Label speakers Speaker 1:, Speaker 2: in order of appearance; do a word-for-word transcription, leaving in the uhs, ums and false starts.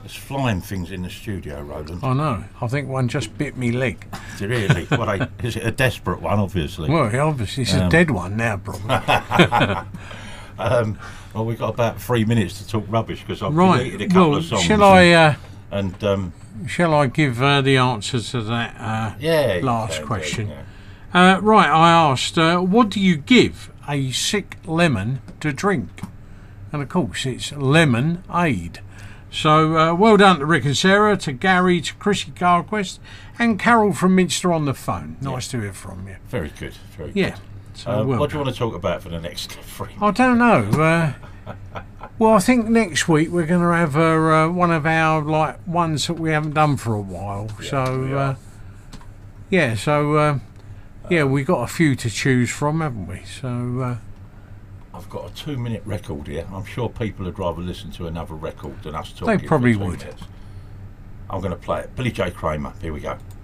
Speaker 1: There's flying things in the studio, Roland.
Speaker 2: I know. I think one just bit me leg.
Speaker 1: Is it really? What? I, is it a desperate one? Obviously.
Speaker 2: Well, obviously it's um, a dead one now, probably.
Speaker 1: um, well, we've got about three minutes to talk rubbish because I've
Speaker 2: right.
Speaker 1: deleted a couple
Speaker 2: well,
Speaker 1: of songs.
Speaker 2: Shall I? Uh,
Speaker 1: and um,
Speaker 2: shall I give uh, the answer to that uh,
Speaker 1: yeah,
Speaker 2: last
Speaker 1: can,
Speaker 2: question?
Speaker 1: Yeah.
Speaker 2: Uh, right. I asked, uh, what do you give a sick lemon to drink? And of course, it's lemonade. So, uh, well done to Rick and Sarah, to Gary, to Chrissy Carquest, and Carol from Minster on the phone. Nice yeah. to hear from you.
Speaker 1: Very good, very
Speaker 2: yeah.
Speaker 1: good.
Speaker 2: So
Speaker 1: uh,
Speaker 2: well
Speaker 1: what do you
Speaker 2: done.
Speaker 1: want to talk about for the next three?
Speaker 2: I don't know. Uh, well, I think next week we're going to have uh, uh, one of our like ones that we haven't done for a while.
Speaker 1: Yeah,
Speaker 2: so, uh, yeah, so uh, yeah, we got a few to choose from, haven't we? So. Uh,
Speaker 1: I've got a two-minute record here. I'm sure people would rather listen to another record than us talking.
Speaker 2: They probably
Speaker 1: for two
Speaker 2: would.
Speaker 1: Minutes. I'm going to play it. Billy J. Kramer. Here we go.